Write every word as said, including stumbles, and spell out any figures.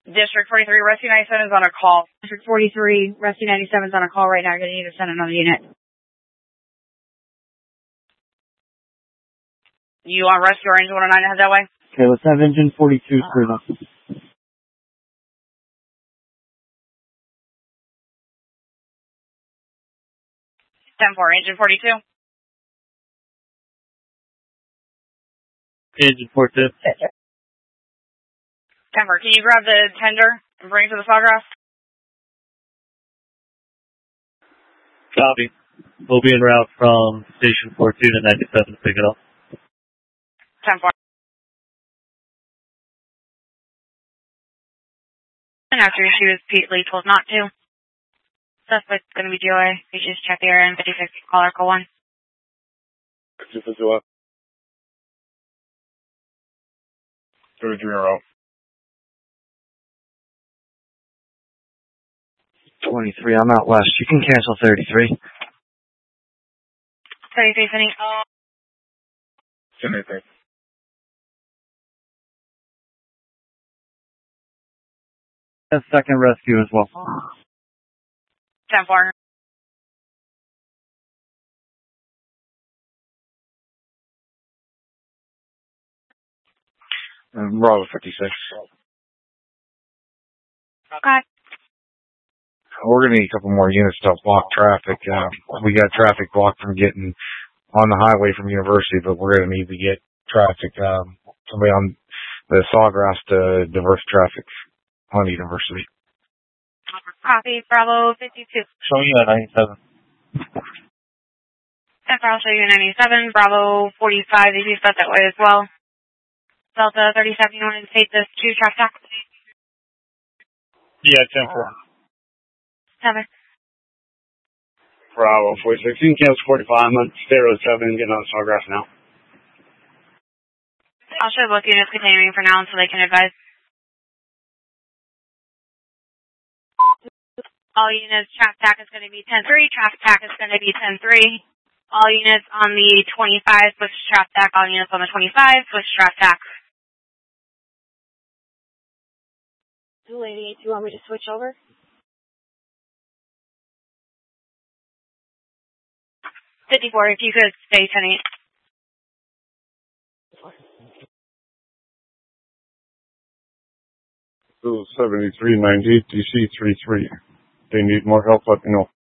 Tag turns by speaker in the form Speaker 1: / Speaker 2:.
Speaker 1: District forty-three, Rescue ninety-seven is on a call. District forty-three, Rescue ninety-seven is on a call right now. You're going to need to send another unit. You want rescue or engine one oh nine to head that way?
Speaker 2: Okay, let's have engine forty-two screwed up.
Speaker 1: ten four, engine forty-two.
Speaker 2: Engine forty-two.
Speaker 1: ten four, can you grab the tender and bring it to the Sawgrass?
Speaker 2: Copy. We'll be en route from station forty-two to ninety-seven to pick it up.
Speaker 1: ten four. And after she was repeatedly told not to. Suspect's going to be D O A. We just check the area in fifty-six, call Arco one.
Speaker 3: fifty-six, what? thirty-three in a row.
Speaker 2: twenty-three, I'm out west. You can cancel thirty-three.
Speaker 1: thirty-three, sending. Oh.
Speaker 3: seventy-three.
Speaker 2: A second rescue as well.
Speaker 1: ten four.
Speaker 3: Um, Bravo fifty-six.
Speaker 1: Okay.
Speaker 3: We're going to need a couple more units to block traffic. Uh, we got traffic blocked from getting on the highway from University, but we're going to need to get traffic, um, somebody on the Sawgrass to diverse traffic on University.
Speaker 1: Copy, Bravo fifty-two.
Speaker 2: Show you at ninety-seven.
Speaker 1: ten four, I'll show you ninety-seven. Bravo forty-five, if you set that way as well. Delta thirty-seven, you want to take this to traffic?
Speaker 3: Yeah, ten four.
Speaker 1: seven.
Speaker 3: Bravo forty-six. You can cancel forty-five. I'm on Stereo seven, getting on the Sawgrass now.
Speaker 1: I'll show both units continuing for now until they can advise. All units, traffic tack is going to be ten three. Traffic tack is going to be ten three. All units on the twenty-five, switch traffic tack. All units on the twenty-five, switch traffic tack. Lady, do you want me to switch over? fifty-four, if you could stay ten eight.
Speaker 3: seventy-three ninety-eight D C three three. They need more help, let me know.